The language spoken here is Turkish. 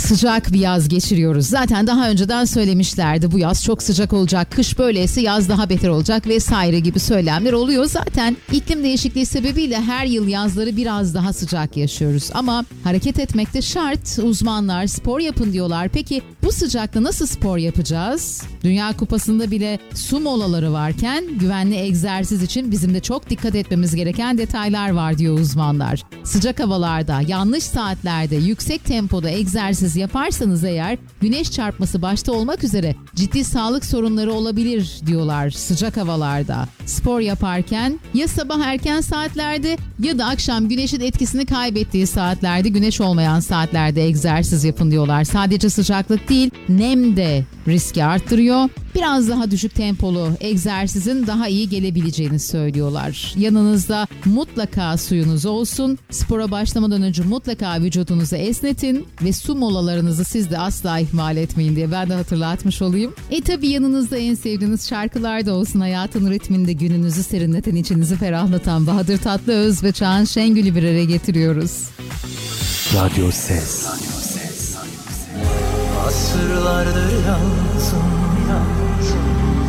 sıcak bir yaz geçiriyoruz. Zaten daha önceden söylemişlerdi, bu yaz çok sıcak olacak, kış böyleyse yaz daha beter olacak vesaire gibi söylemler oluyor. Zaten iklim değişikliği sebebiyle her yıl yazları biraz daha sıcak yaşıyoruz. Ama hareket etmek de şart. Uzmanlar spor yapın diyorlar. Peki bu sıcakta nasıl spor yapacağız? Dünya Kupası'nda bile su molaları varken güvenli egzersiz için bizim de çok dikkat etmemiz gereken detaylar var diyor uzmanlar. Sıcak havalarda, yanlış saatlerde, yüksek tempoda egzersiz yaparsanız eğer güneş çarpması başta olmak üzere ciddi sağlık sorunları olabilir diyorlar sıcak havalarda. Spor yaparken ya sabah erken saatlerde ya da akşam güneşin etkisini kaybettiği saatlerde, güneş olmayan saatlerde egzersiz yapın diyorlar. Sadece sıcaklık değil, nem de riski arttırıyor. Biraz daha düşük tempolu egzersizin daha iyi gelebileceğini söylüyorlar. Yanınızda mutlaka suyunuz olsun. Spora başlamadan önce mutlaka vücudunuzu esnetin ve su molalarınızı siz de asla ihmal etmeyin diye ben de hatırlatmış olayım. Tabii yanınızda en sevdiğiniz şarkılar da olsun. Hayatın ritminde gününüzü serinleten, içinizi ferahlatan Bahadır Tatlıöz ve Çağan Şengül'ü bir araya getiriyoruz. Radyo Ses. Asırlardır yansın ya.